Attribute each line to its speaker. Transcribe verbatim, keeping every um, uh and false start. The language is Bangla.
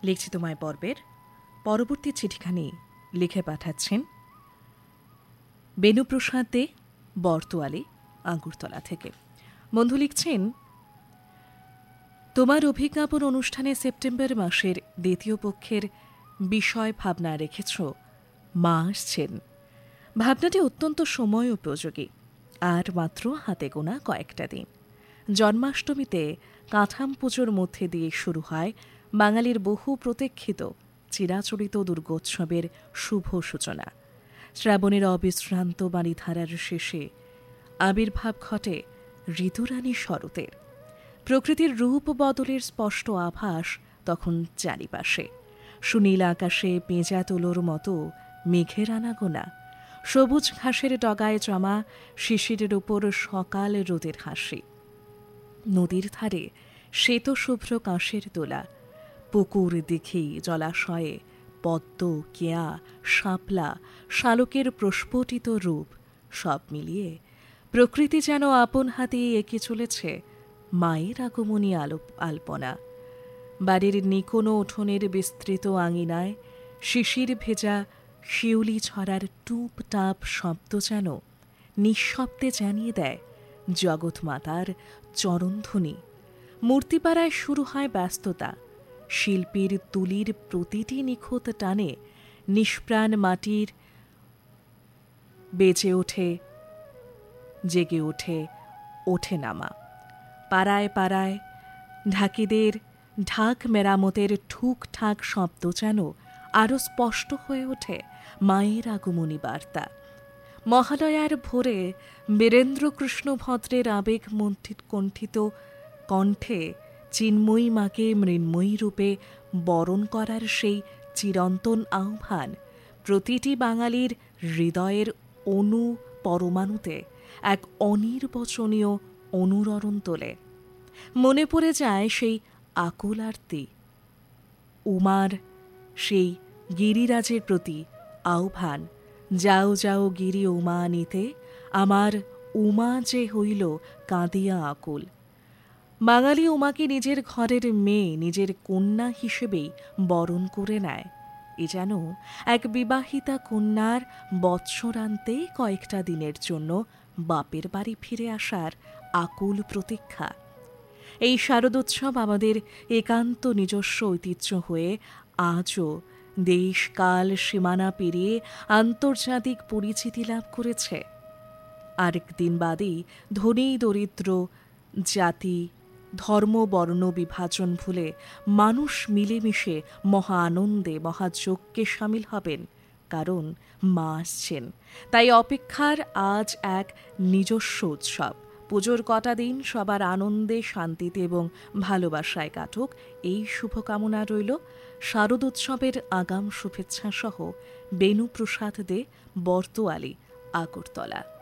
Speaker 1: লিখছি তোমায় পর্বের পরবর্তী চিঠিখানি লিখে পাঠাচ্ছেন বেনুপ্রসাদ দে, বর্তোয়ালি, আঙ্গুরতলা থেকে। বন্ধু লিখছেন, তোমার অভিজ্ঞাপন অনুষ্ঠানে সেপ্টেম্বর মাসের দ্বিতীয় পক্ষের বিষয় ভাবনা রেখেছ। মা আসছেন। ভাবনাটি অত্যন্ত সময় উপযোগী। আর মাত্র হাতে গোনা কয়েকটা দিন। জন্মাষ্টমীতে কাঁঠাম পুজোর মধ্যে দিয়ে শুরু হয় বাঙালির বহু প্রতীক্ষিত চিরাচরিত দুর্গোৎসবের শুভ সূচনা। শ্রাবণের অবিশ্রান্ত বাণীধারার শেষে আবির্ভাব ঘটে ঋতুরানী শরতের। প্রকৃতির রূপ বদলের স্পষ্ট আভাস তখন চারিপাশে। সুনীল আকাশে পেঁজা তুলোর মতো মেঘের আনাগোনা, সবুজ ঘাসের ডগায় জমা শিশিরের উপর সকাল রোদের হাসি, নদীর ধারে শ্বেত শুভ্র কাঁসের দোলা, পুকুর দিঘি জলাশয়ে পদ্ম, কেয়া, শাপলা, শালকের প্রস্ফুটিত রূপ, সব মিলিয়ে প্রকৃতি যেন আপন হাতেই এঁকে চলেছে মায়ের আগমনী আলো আলপনা। বাড়ির নিকোনো উঠোনের বিস্তৃত আঙিনায় শিশির ভেজা শিউলি ছড়ার টুপ টাপ শব্দ যেন নিঃশব্দে জানিয়ে দেয় জগৎমাতার চরণধ্বনি। মূর্তিপাড়ায় শুরু হয় ব্যস্ততা। শিল্পীর তুলির প্রতিটি নিখুঁত টানে নিষ্প্রাণ মাটির বেজে ওঠে, জেগে ওঠে ওঠে নামা। পাড়ায় পাড়ায় ঢাকিদের ঢাক মেরামতের ঠুক ঠাক শব্দ যেন আরও স্পষ্ট হয়ে ওঠে মায়ের আগমনী বার্তা। মহালয়ার ভোরে বীরেন্দ্রকৃষ্ণ ভদ্রের আবেগ কণ্ঠিত কণ্ঠে চিন্ময়ী মাকে মৃন্ময়ী রূপে বরণ করার সেই চিরন্তন আহ্বান প্রতিটি বাঙালির হৃদয়ের অণু পরমাণুতে এক অনির্বচনীয় অনুরণন তোলে। মনে পড়ে যায় সেই আকুল আরতি, উমার সেই গিরিরাজের প্রতি আহ্বান, যাও যাও গিরি উমা নিতে, আমার উমা যে হইল কাঁদিয়া আকুল। বাঙালি উমাকে নিজের ঘরের মেয়ে, নিজের কন্যা হিসেবেই বরণ করে নেয়। এ যেন এক বিবাহিতা কন্যার বৎসরান্তে কয়েকটা দিনের জন্য বাপের বাড়ি ফিরে আসার আকুল প্রতীক্ষা। এই শারদোৎসব আমাদের একান্ত নিজস্ব ঐতিহ্য হয়ে আজও দেশ কাল সীমানা পেরিয়ে আন্তর্জাতিক পরিচিতি লাভ করেছে। আরেক দিন বাদেই ধনী দরিদ্র, জাতি, ধর্ম, বর্ণ বিভাজন ভুলে মানুষ মিলেমিশে মহা আনন্দে মহাযজ্ঞে সামিল হবেন। কারণ মা আসছেন। তাই অপেক্ষার আজ এক নিজস্ব উৎসব। পুজোর কটা দিন সবার আনন্দে, শান্তিতে এবং ভালোবাসায় কাটুক, এই শুভকামনা রইল। শারদোৎসবের আগাম শুভেচ্ছা সহ বেনুপ্রসাদ দে, বর্তোয়ালি, আগরতলা।